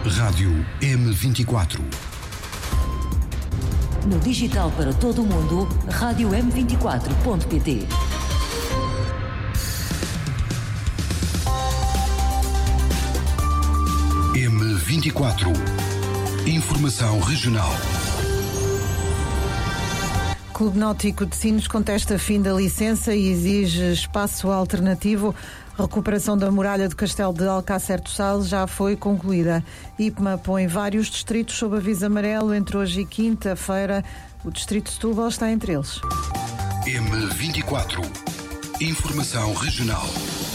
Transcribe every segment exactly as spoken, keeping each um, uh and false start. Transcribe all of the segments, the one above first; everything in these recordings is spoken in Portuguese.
Rádio M vinte e quatro. No digital para todo o mundo, rádio m vinte e quatro ponto pt. M vinte e quatro. Informação regional. Clube Náutico de Sines contesta fim da licença e exige espaço alternativo. A recuperação da muralha do Castelo de Alcácer do Sal já foi concluída. I P M A põe vários distritos sob aviso amarelo entre hoje e quinta-feira. O distrito de Setúbal está entre eles. M vinte e quatro. Informação regional.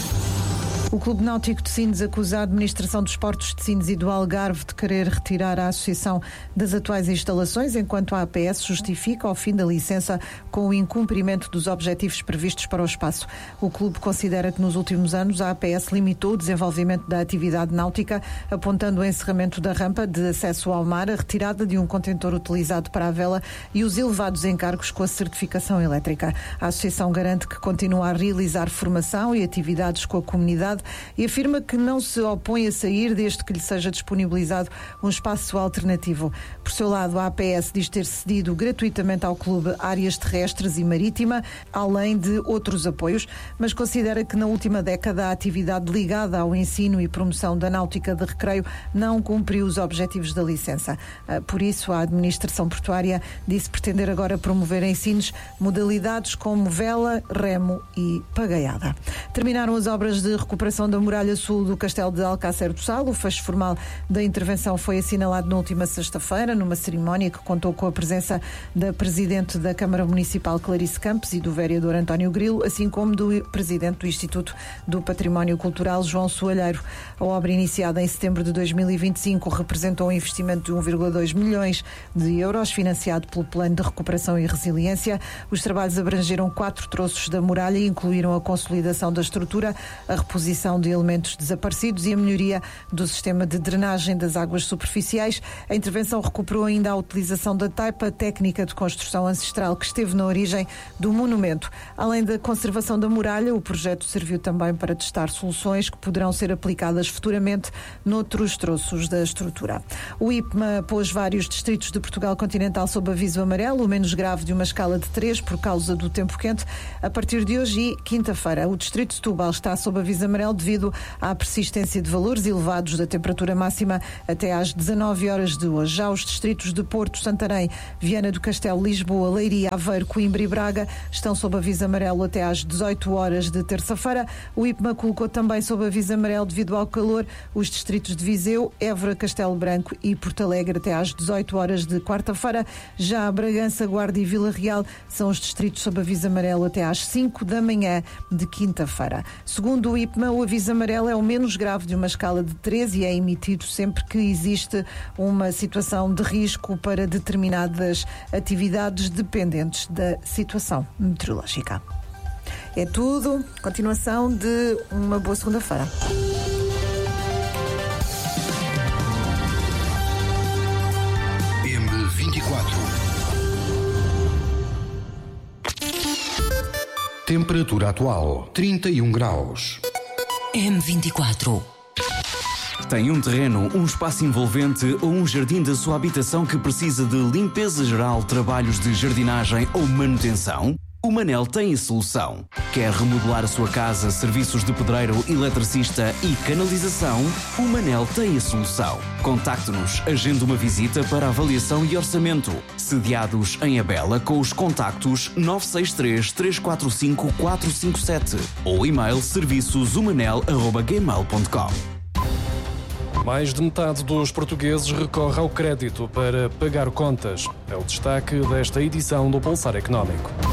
O Clube Náutico de Sines acusa a Administração dos Portos de Sines e do Algarve de querer retirar a associação das atuais instalações, enquanto a A P S justifica o fim da licença com o incumprimento dos objetivos previstos para o espaço. O clube considera que nos últimos anos a A P S limitou o desenvolvimento da atividade náutica, apontando o encerramento da rampa de acesso ao mar, a retirada de um contentor utilizado para a vela e os elevados encargos com a certificação elétrica. A associação garante que continua a realizar formação e atividades com a comunidade e afirma que não se opõe a sair desde que lhe seja disponibilizado um espaço alternativo. Por seu lado, a A P S diz ter cedido gratuitamente ao clube áreas terrestres e marítima, além de outros apoios, mas considera que na última década a atividade ligada ao ensino e promoção da náutica de recreio não cumpriu os objetivos da licença. Por isso, a administração portuária disse pretender agora promover em Sines modalidades como vela, remo e pagaiada. Terminaram as obras de recuperação da muralha sul do Castelo de Alcácer do Sal. O fecho formal da intervenção foi assinalado na última sexta-feira, numa cerimónia que contou com a presença da Presidente da Câmara Municipal, Clarice Campos, e do Vereador António Grilo, assim como do Presidente do Instituto do Património Cultural, João Soalheiro. A obra, iniciada em setembro de dois mil e vinte e cinco, representou um investimento de um vírgula dois milhões de euros, financiado pelo Plano de Recuperação e Resiliência. Os trabalhos abrangeram quatro troços da muralha e incluíram a consolidação da estrutura, a reposição de elementos desaparecidos e a melhoria do sistema de drenagem das águas superficiais. A intervenção recuperou ainda a utilização da taipa, técnica de construção ancestral que esteve na origem do monumento. Além da conservação da muralha, o projeto serviu também para testar soluções que poderão ser aplicadas futuramente noutros troços da estrutura. O I P M A pôs vários distritos de Portugal continental sob aviso amarelo, o menos grave de uma escala de três por causa do tempo quente. A partir de hoje e quinta-feira, o distrito de Setúbal está sob aviso amarelo devido à persistência de valores elevados da temperatura máxima até às dezanove horas de hoje. Já os distritos de Porto, Santarém, Viana do Castelo, Lisboa, Leiria, Aveiro, Coimbra e Braga estão sob aviso amarelo até às dezoito horas de terça-feira. O I P M A colocou também sob aviso amarelo devido ao calor os distritos de Viseu, Évora, Castelo Branco e Porto Alegre até às dezoito horas de quarta-feira. Já Bragança, Guarda e Vila Real são os distritos sob aviso amarelo até às cinco da manhã de quinta-feira. Segundo o I P M A, o aviso amarelo é o menos grave de uma escala de três e é emitido sempre que existe uma situação de risco para determinadas atividades dependentes da situação meteorológica. É tudo. Continuação de uma boa segunda-feira. M vinte e quatro. Temperatura atual trinta e um graus. M vinte e quatro. Tem um terreno, um espaço envolvente ou um jardim da sua habitação que precisa de limpeza geral, trabalhos de jardinagem ou manutenção? O Manel tem a solução. Quer remodelar a sua casa, serviços de pedreiro, eletricista e canalização? O Manel tem a solução. Contacte-nos, agende uma visita para avaliação e orçamento. Sediados em Abela com os contactos nove seis três, três quatro cinco, quatro cinco sete ou e-mail serviços humanel arroba gmail ponto com. Mais de metade dos portugueses recorre ao crédito para pagar contas. É o destaque desta edição do Pulsar Económico.